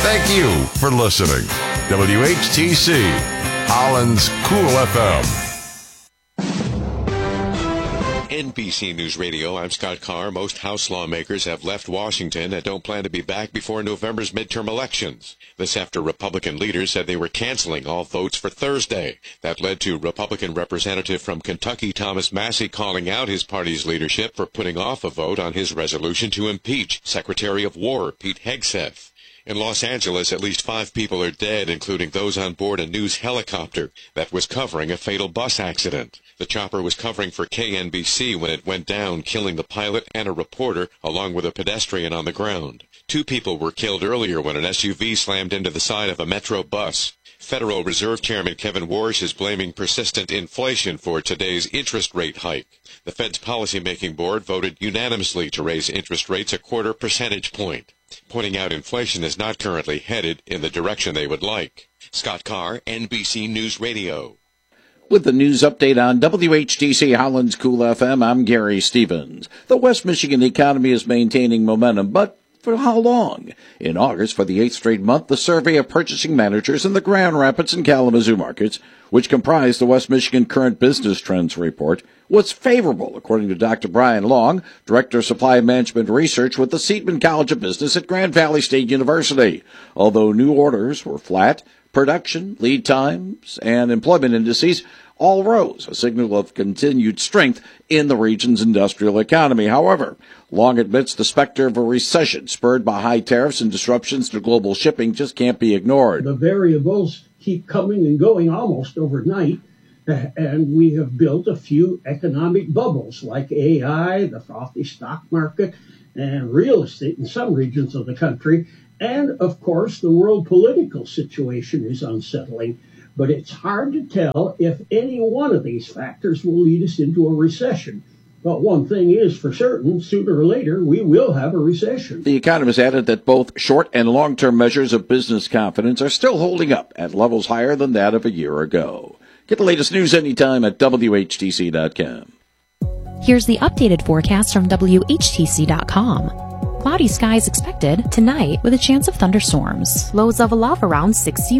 Thank you for listening. WHTC, Holland's Cool FM. NBC News Radio, I'm Scott Carr. Most House lawmakers have left Washington and don't plan to be back before November's midterm elections. This after Republican leaders said they were canceling all votes for Thursday. That led to Republican Representative from Kentucky Thomas Massie calling out his party's leadership for putting off a vote on his resolution to impeach Secretary of War Pete Hegseth. In Los Angeles, at least 5 people are dead, including those on board a news helicopter that was covering a fatal bus accident. The chopper was covering for KNBC when it went down, killing the pilot and a reporter, along with a pedestrian on the ground. 2 people were killed earlier when an SUV slammed into the side of a Metro bus. Federal Reserve Chairman Kevin Warsh is blaming persistent inflation for today's interest rate hike. The Fed's policymaking board voted unanimously to raise interest rates a 0.25 percentage point, pointing out inflation is not currently headed in the direction they would like. Scott Carr, NBC News Radio. With the news update on WHTC Holland's Cool FM, I'm Gary Stevens. The West Michigan economy is maintaining momentum, but for how long? In August, for the 8th straight month, the survey of purchasing managers in the Grand Rapids and Kalamazoo markets, which comprise the West Michigan Current Business Trends Report, was favorable, according to Dr. Brian Long, Director of Supply Management Research with the Seidman College of Business at Grand Valley State University. Although new orders were flat, production, lead times, and employment indices all rose, a signal of continued strength in the region's industrial economy. However, Long admits the specter of a recession spurred by high tariffs and disruptions to global shipping just can't be ignored. The variables keep coming and going almost overnight, and we have built a few economic bubbles like AI, the frothy stock market, and real estate in some regions of the country. And, of course, the world political situation is unsettling. But it's hard to tell if any one of these factors will lead us into a recession. But one thing is for certain, sooner or later, we will have a recession. The economist added that both short and long-term measures of business confidence are still holding up at levels higher than that of a year ago. Get the latest news anytime at WHTC.com. Here's the updated forecast from WHTC.com. Cloudy skies expected tonight with a chance of thunderstorms. Lows of level around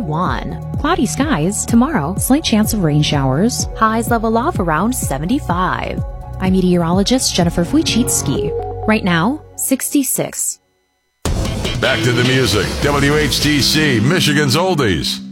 61. Cloudy skies tomorrow. Slight chance of rain showers. Highs level off around 75. I'm meteorologist Jennifer Wojcicki. Right now, 66. Back to the music. WHTC, Michigan's Oldies.